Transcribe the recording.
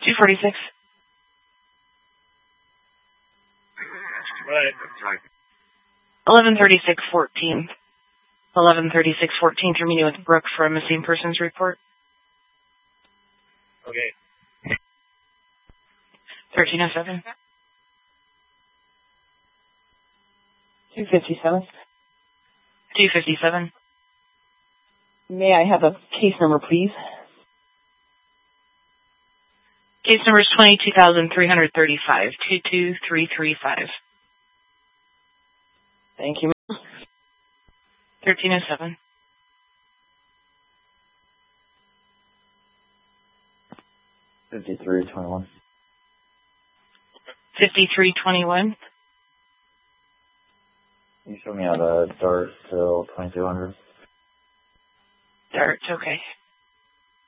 246. Right. 113614. 113614, you're meeting with Brooke for a missing persons report. Okay. 1307. 257. 257. May I have a case number, please? Case number is 22,335, 22335. Thank you. 1307. 5321. 5321. You show me how to Dart till 2200. Dart, okay.